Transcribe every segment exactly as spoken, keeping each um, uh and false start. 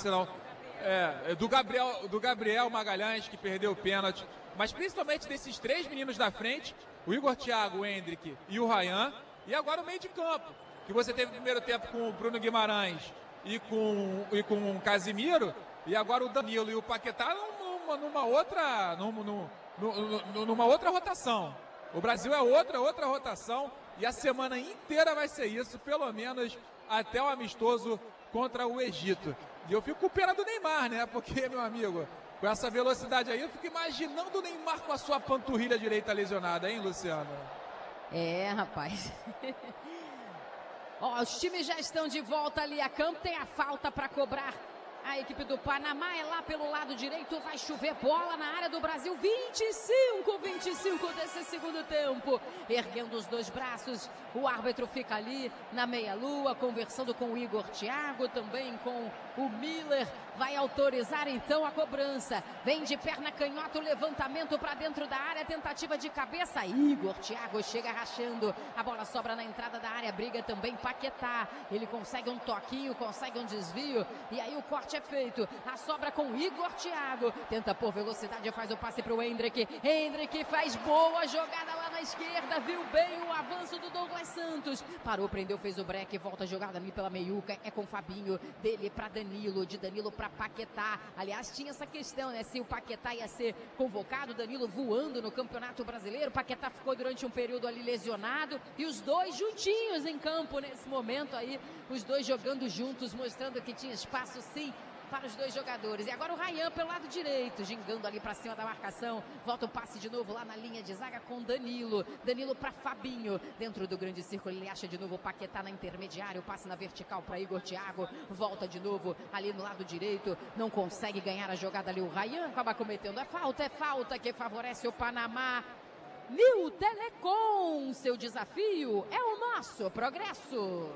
lance, não. É, do Gabriel, do Gabriel Magalhães, que perdeu o pênalti. Mas principalmente desses três meninos da frente, o Igor Thiago, o Hendrick e o Ryan. E agora o meio de campo, que você teve no primeiro tempo com o Bruno Guimarães e com, e com o Casimiro. E agora o Danilo e o Paquetá numa, numa, outra, numa, numa, numa outra rotação. O Brasil é outra, outra rotação. E a semana inteira vai ser isso, pelo menos até o amistoso contra o Egito. E eu fico com pena do Neymar, né? Porque, meu amigo, com essa velocidade aí, eu fico imaginando o Neymar com a sua panturrilha direita lesionada, hein, Luciano? É, rapaz. Ó, os times já estão de volta ali a campo, tem a falta para cobrar. A equipe do Panamá é lá pelo lado direito, vai chover bola na área do Brasil, vinte e cinco, vinte e cinco desse segundo tempo. Erguendo os dois braços, o árbitro fica ali na meia-lua, conversando com o Igor Thiago, também com o Miller. Vai autorizar então a cobrança. Vem de perna canhota o levantamento para dentro da área, tentativa de cabeça. Igor Thiago chega rachando. A bola sobra na entrada da área, briga também Paquetá. Ele consegue um toquinho, consegue um desvio. E aí o corte é feito. A sobra com Igor Thiago. Tenta por velocidade, faz o passe para o Hendrick. Hendrick faz boa jogada lá na esquerda. Viu bem o avanço do Douglas Santos. Parou, prendeu, fez o break. Volta a jogada ali pela meiuca. É com o Fabinho. Dele para Danilo. De Danilo para Paquetá. Aliás, tinha essa questão, né? Se o Paquetá ia ser convocado, Danilo voando no Campeonato Brasileiro. Paquetá ficou durante um período ali lesionado. E os dois juntinhos em campo nesse momento aí. Os dois jogando juntos, mostrando que tinha espaço sim para os dois jogadores. E agora o Ryan pelo lado direito, gingando ali para cima da marcação. Volta o passe de novo lá na linha de zaga com Danilo. Danilo para Fabinho. Dentro do grande círculo ele acha de novo o Paquetá na intermediária. O passe na vertical para Igor Thiago. Volta de novo ali no lado direito. Não consegue ganhar a jogada ali o Ryan. Acaba cometendo a falta. É falta que favorece o Panamá. Nil Telecom, seu desafio é o nosso progresso.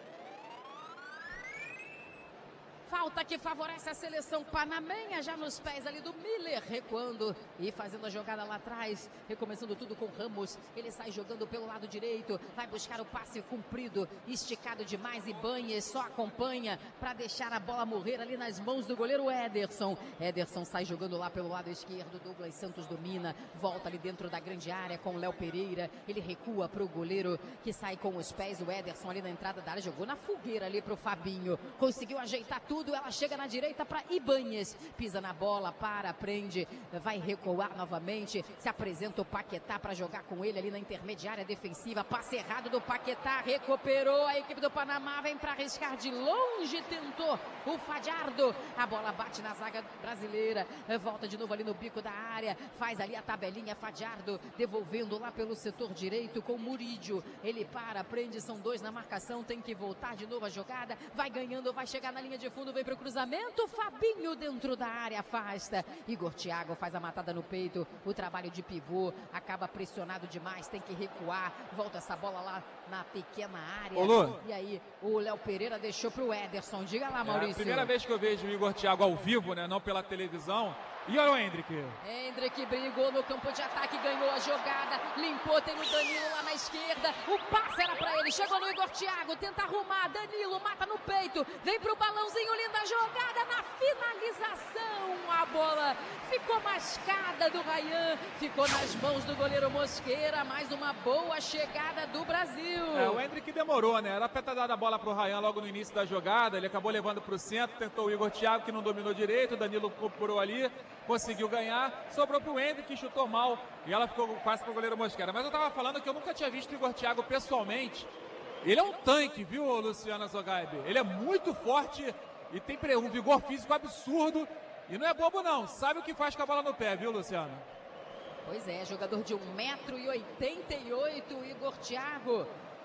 Falta que favorece a seleção panamenha, já nos pés ali do Miller, recuando e fazendo a jogada lá atrás, recomeçando tudo com Ramos. Ele sai jogando pelo lado direito, vai buscar o passe comprido, esticado demais, e Ibanez só acompanha para deixar a bola morrer ali nas mãos do goleiro Ederson. Ederson sai jogando lá pelo lado esquerdo, Douglas Santos domina, volta ali dentro da grande área com o Léo Pereira. Ele recua para o goleiro que sai com os pés, o Ederson ali na entrada da área, jogou na fogueira ali para o Fabinho, conseguiu ajeitar tudo. Ela chega na direita para Ibanez, pisa na bola, para, prende, vai recuar novamente, se apresenta o Paquetá para jogar com ele ali na intermediária defensiva, passe errado do Paquetá, recuperou a equipe do Panamá, vem para arriscar de longe, tentou o Fajardo, a bola bate na zaga brasileira, volta de novo ali no bico da área, faz ali a tabelinha, Fajardo devolvendo lá pelo setor direito com Murídio, ele para, prende, são dois na marcação, tem que voltar de novo a jogada, vai ganhando, vai chegar na linha de fundo, vem para o cruzamento, Fabinho dentro da área, afasta, Igor Thiago faz a matada no peito, o trabalho de pivô, acaba pressionado demais, tem que recuar, volta essa bola lá na pequena área. Ô, Lu. E aí o Léo Pereira deixou para o Ederson, diga lá, Maurício. É a primeira vez que eu vejo o Igor Thiago ao vivo, né, não pela televisão. E olha o Hendrick. Hendrick brigou no campo de ataque, ganhou a jogada, limpou, tem o Danilo lá na esquerda, o passe era pra ele, chegou no Igor Thiago, tenta arrumar, Danilo mata no peito, vem pro balãozinho, linda jogada na finalização, a bola ficou mascada do Ryan, ficou nas mãos do goleiro Mosqueira, mais uma boa chegada do Brasil. É, o Hendrick demorou, né, era pra ter dado a bola pro Ryan logo no início da jogada, ele acabou levando pro centro, tentou o Igor Thiago que não dominou direito, o Danilo procurou ali, conseguiu ganhar, sobrou pro Hendrick, que chutou mal, e ela ficou quase pro goleiro Mosquera. Mas eu tava falando que eu nunca tinha visto o Igor Thiago pessoalmente. Ele é um tanque, viu, Luciana Zogaib? Ele é muito forte e tem um vigor físico absurdo, e não é bobo não, sabe o que faz com a bola no pé, viu, Luciana? Pois é, jogador de um metro e oitenta e oito, o Igor Thiago.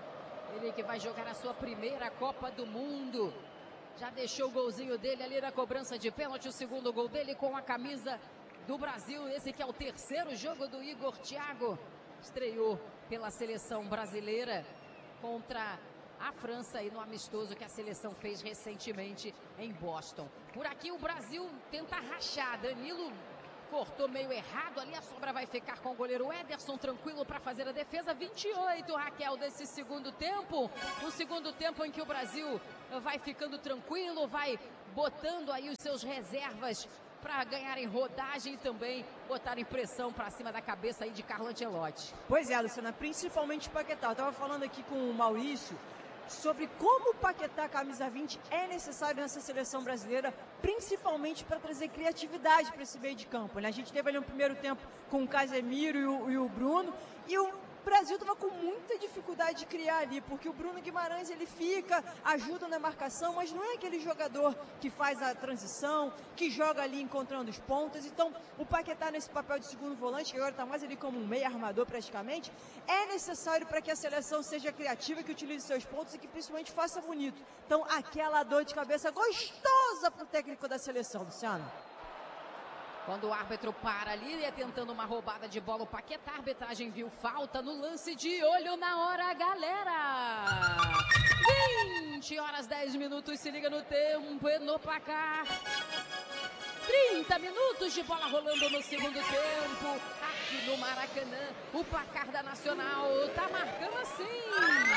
Ele que vai jogar a sua primeira Copa do Mundo. Já deixou o golzinho dele ali na cobrança de pênalti, o segundo gol dele com a camisa do Brasil. Esse que é o terceiro jogo do Igor Thiago. Estreou pela seleção brasileira contra a França e no amistoso que a seleção fez recentemente em Boston. Por aqui o Brasil tenta rachar. Danilo cortou meio errado ali, a sobra vai ficar com o goleiro Ederson, tranquilo para fazer a defesa. vinte e oito, Raquel, desse segundo tempo. Um segundo tempo em que o Brasil vai ficando tranquilo, vai botando aí os seus reservas para ganharem rodagem e também botarem pressão para cima da cabeça aí de Carlo Ancelotti. Pois é, Luciana, principalmente o Paquetá. Eu estava falando aqui com o Maurício sobre como o Paquetá, camisa vinte, é necessário nessa seleção brasileira, principalmente para trazer criatividade para esse meio de campo, né? A gente teve ali um primeiro tempo com o Casemiro e o, e o Bruno, e o Brasil estava com muita dificuldade de criar ali, porque o Bruno Guimarães ele fica, ajuda na marcação, mas não é aquele jogador que faz a transição, que joga ali encontrando os pontas. Então o Paquetá nesse papel de segundo volante, que agora está mais ali como um meio armador praticamente, é necessário para que a seleção seja criativa, que utilize seus pontos e que principalmente faça bonito. Então aquela dor de cabeça gostosa para o técnico da seleção, Luciano. Quando o árbitro para ali, é tentando uma roubada de bola, o Paquetá, a arbitragem viu falta no lance de olho na hora, galera! vinte horas, dez minutos, se liga no tempo e no placar. trinta minutos de bola rolando no segundo tempo, aqui no Maracanã, o placar da Nacional tá marcando assim.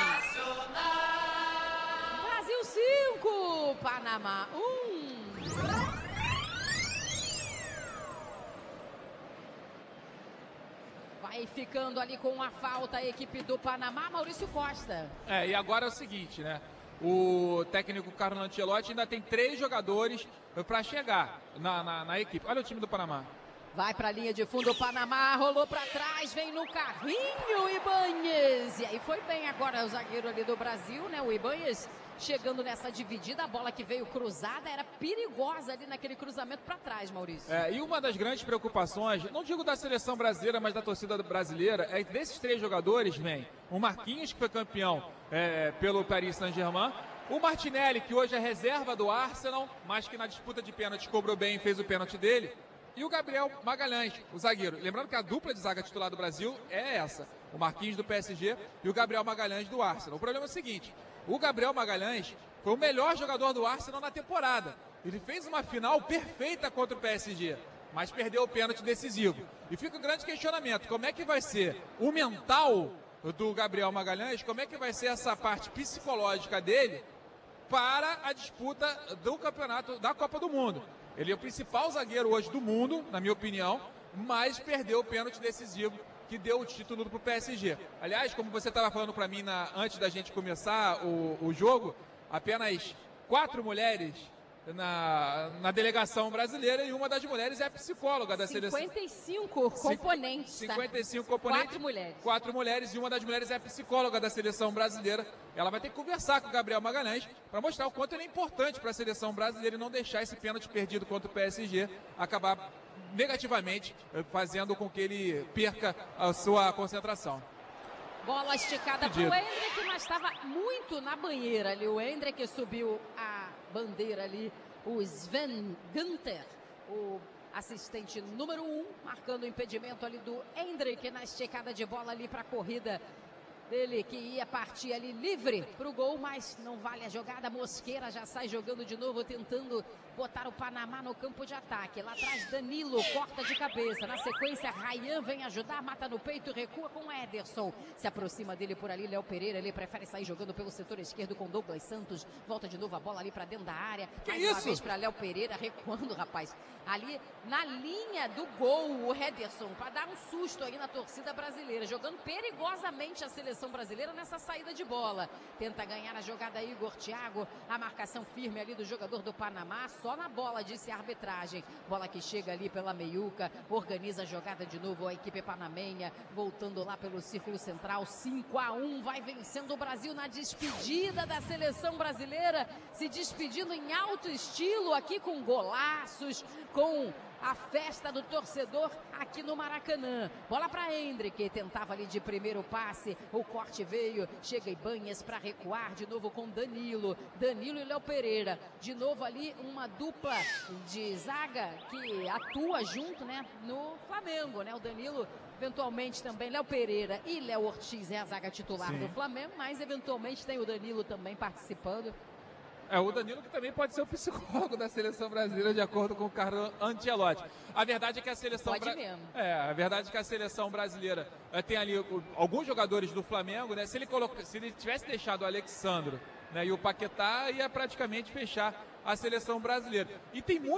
Nacional! Brasil cinco, Panamá um. Vai ficando ali com a falta a equipe do Panamá, Maurício Costa. É, e agora é o seguinte, né? O técnico Carlo Ancelotti ainda tem três jogadores para chegar na, na, na equipe. Olha o time do Panamá. Vai para a linha de fundo o Panamá, rolou para trás, vem no carrinho, Ibáñez. E aí foi bem agora o zagueiro ali do Brasil, né? O Ibáñez chegando nessa dividida, a bola que veio cruzada era perigosa ali naquele cruzamento para trás, Maurício. É, e uma das grandes preocupações, não digo da seleção brasileira, mas da torcida brasileira, é que desses três jogadores, vem o Marquinhos, que foi campeão é, pelo Paris Saint-Germain, o Martinelli, que hoje é reserva do Arsenal, mas que na disputa de pênalti cobrou bem e fez o pênalti dele, e o Gabriel Magalhães, o zagueiro. Lembrando que a dupla de zaga titular do Brasil é essa, o Marquinhos do P S G e o Gabriel Magalhães do Arsenal. O problema é o seguinte, o Gabriel Magalhães foi o melhor jogador do Arsenal na temporada. Ele fez uma final perfeita contra o P S G, mas perdeu o pênalti decisivo. E fica um grande questionamento, como é que vai ser o mental do Gabriel Magalhães, como é que vai ser essa parte psicológica dele para a disputa do campeonato da Copa do Mundo. Ele é o principal zagueiro hoje do mundo, na minha opinião, mas perdeu o pênalti decisivo que deu o título para o P S G. Aliás, como você estava falando para mim na, antes da gente começar o, o jogo, apenas quatro mulheres na, na delegação brasileira e uma das mulheres é a psicóloga da seleção. cinquenta e cinco componentes. cinquenta e cinco tá? componentes. Quatro mulheres. Quatro mulheres e uma das mulheres é a psicóloga da seleção brasileira. Ela vai ter que conversar com o Gabriel Magalhães para mostrar o quanto ele é importante para a seleção brasileira e não deixar esse pênalti perdido contra o P S G acabar negativamente, fazendo com que ele perca a sua concentração. Bola esticada para o Hendrick, mas estava muito na banheira ali. O Hendrick subiu a bandeira ali. O Sven Günther, o assistente número um, marcando o impedimento ali do Hendrick na esticada de bola ali para a corrida dele, que ia partir ali livre para o gol, mas não vale a jogada. Mosqueira já sai jogando de novo, tentando botar o Panamá no campo de ataque. Lá atrás Danilo corta de cabeça, na sequência Ryan vem ajudar, mata no peito, recua com Ederson, se aproxima dele por ali Léo Pereira, ele prefere sair jogando pelo setor esquerdo com Douglas Santos, volta de novo a bola ali para dentro da área, que mais isso? uma vez para Léo Pereira, recuando, rapaz, ali na linha do gol o Ederson, para dar um susto aí na torcida brasileira, jogando perigosamente a seleção brasileira nessa saída de bola, tenta ganhar a jogada aí Igor Thiago, a marcação firme ali do jogador do Panamá, só na bola, disse a arbitragem, bola que chega ali pela meiuca, organiza a jogada de novo a equipe panamenha, voltando lá pelo círculo central, cinco a um, vai vencendo o Brasil na despedida da seleção brasileira, se despedindo em alto estilo aqui com golaços, com a festa do torcedor aqui no Maracanã. Bola para Hendrick, tentava ali de primeiro passe, o corte veio, chega Ibáñez para recuar de novo com Danilo, Danilo e Léo Pereira, de novo ali uma dupla de zaga que atua junto, né, no Flamengo, né, o Danilo eventualmente também, Léo Pereira e Léo Ortiz é a zaga titular Sim. do Flamengo, mas eventualmente tem o Danilo também participando. É, o Danilo que também pode ser o psicólogo da seleção brasileira, de acordo com o Carlo Ancelotti. A verdade é que a seleção pode bra... mesmo. É, a verdade é que a seleção brasileira é, tem ali o, alguns jogadores do Flamengo, né? Se ele coloca... se ele tivesse deixado o Alexandro, né, e o Paquetá, ia praticamente fechar a seleção brasileira. E tem muito